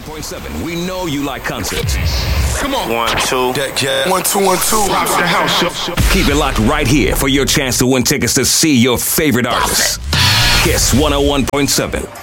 101.7. We know you like concerts. Come on. 1, 2. Yeah. 1, 2, 1, 2. Rock the house. Keep it locked right here for your chance to win tickets to see your favorite artists. Kiss 101.7.